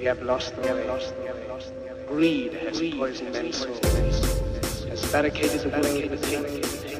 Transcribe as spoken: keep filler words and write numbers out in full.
We have lost the way. Greed has poisoned men's souls, has barricaded the world with hate.